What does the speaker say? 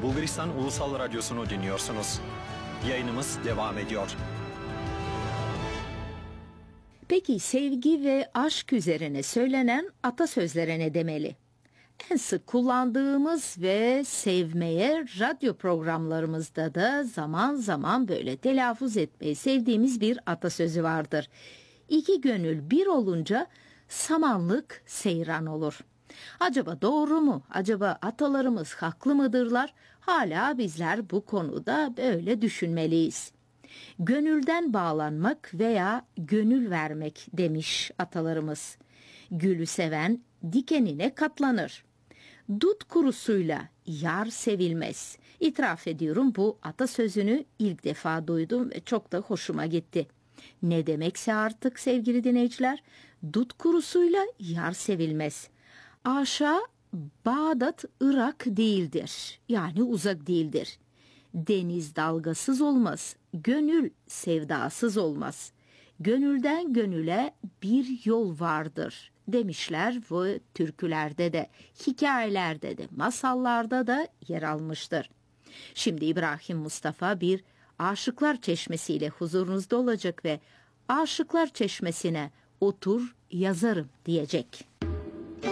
Bulgaristan Ulusal Radyosu'nu dinliyorsunuz. Yayınımız devam ediyor. Peki sevgi ve aşk üzerine söylenen atasözlere ne demeli? En sık kullandığımız ve sevmeye radyo programlarımızda da zaman zaman böyle telaffuz etmeyi sevdiğimiz bir atasözü vardır. İki gönül bir olunca samanlık seyran olur. Acaba doğru mu? Acaba atalarımız haklı mıdırlar? Hala bizler bu konuda böyle düşünmeliyiz. Gönülden bağlanmak veya gönül vermek demiş atalarımız. Gülü seven dikenine katlanır. Dut kurusuyla yar sevilmez. İtiraf ediyorum, bu atasözünü ilk defa duydum ve çok da hoşuma gitti. Ne demekse artık sevgili dinleyiciler, dut kurusuyla yar sevilmez. Aşağı Bağdat, Irak değildir. Yani uzak değildir. Deniz dalgasız olmaz. Gönül sevdasız olmaz. Gönülden gönüle bir yol vardır demişler ve türkülerde de, hikayelerde de, masallarda da yer almıştır. Şimdi İbrahim Mustafa bir Aşıklar Çeşmesi ile huzurunuzda olacak ve Aşıklar Çeşmesi'ne otur yazarım diyecek.